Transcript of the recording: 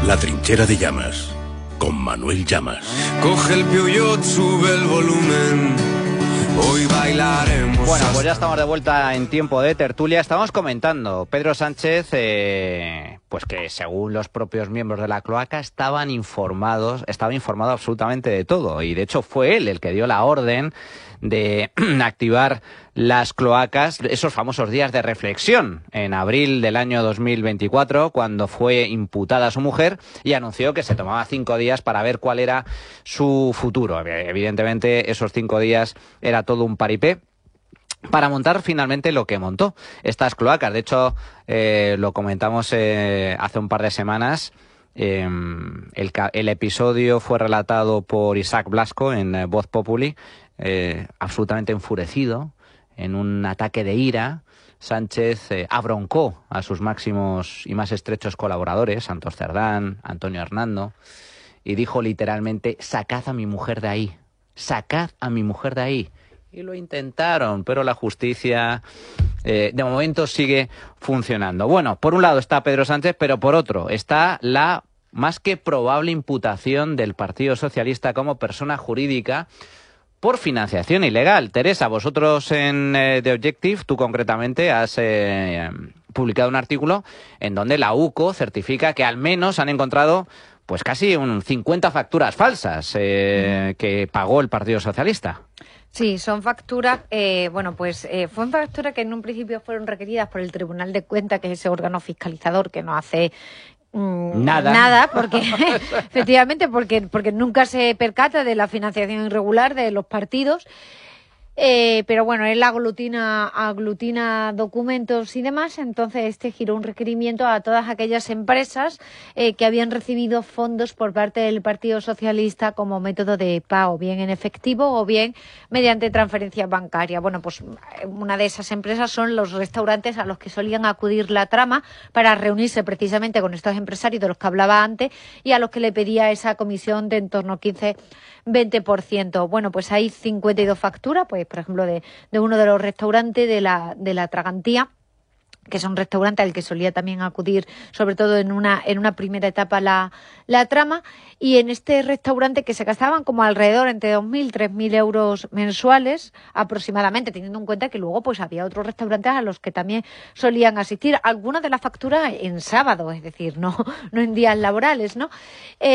La trinchera de Llamas, con Manuel Llamas. Coge el Peugeot, sube el volumen. Hoy bailaremos. Bueno, pues ya estamos de vuelta en tiempo de tertulia. Estamos comentando, Pedro Sánchez, pues que según los propios miembros de la cloaca estaba informado absolutamente de todo. Y de hecho fue él el que dio la orden de activar las cloacas, esos famosos días de reflexión, en abril del año 2024, cuando fue imputada su mujer y anunció que se tomaba 5 días para ver cuál era su futuro. Evidentemente, esos 5 días era todo un paripé para montar finalmente lo que montó, estas cloacas. De hecho, lo comentamos hace un par de semanas. El episodio fue relatado por Isaac Blasco en Voz Populi, absolutamente enfurecido, en un ataque de ira. Sánchez abroncó a sus máximos y más estrechos colaboradores, Santos Cerdán, Antonio Hernando, y dijo literalmente: sacad a mi mujer de ahí, sacad a mi mujer de ahí. Y lo intentaron, pero la justicia de momento sigue funcionando. Bueno, por un lado está Pedro Sánchez, pero por otro está la más que probable imputación del Partido Socialista como persona jurídica por financiación ilegal. Teresa, vosotros en The Objective, tú concretamente, has publicado un artículo en donde la UCO certifica que al menos han encontrado pues casi 50 facturas falsas que pagó el Partido Socialista. Sí, son facturas, fueron facturas que en un principio fueron requeridas por el Tribunal de Cuentas, que es ese órgano fiscalizador que no hace nada, porque efectivamente porque nunca se percata de la financiación irregular de los partidos. Pero bueno, él aglutina documentos y demás, entonces giró un requerimiento a todas aquellas empresas que habían recibido fondos por parte del Partido Socialista como método de pago, bien en efectivo o bien mediante transferencia bancaria. Bueno, pues una de esas empresas son los restaurantes a los que solían acudir la trama para reunirse precisamente con estos empresarios de los que hablaba antes y a los que le pedía esa comisión de en torno al 15-20%. Bueno, pues hay 52 facturas, pues por ejemplo de uno de los restaurantes de la Tragantía, que es un restaurante al que solía también acudir, sobre todo en una primera etapa la trama, y en este restaurante que se gastaban como alrededor entre 2.000 y 3.000 euros mensuales aproximadamente, teniendo en cuenta que luego pues había otros restaurantes a los que también solían asistir, algunas de las facturas en sábado, es decir, no en días laborales, ¿no?